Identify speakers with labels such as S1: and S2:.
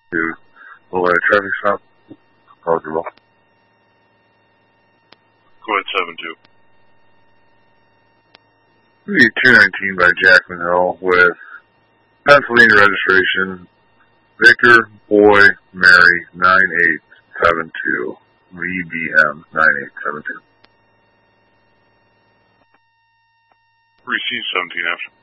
S1: to Malaya traffic stop. Eligible.
S2: Go ahead, 7-2.
S1: 219 by Jackman Hill with Pennsylvania registration, Victor Boy Mary 9872, VBM 9872.
S2: Receive 17 after.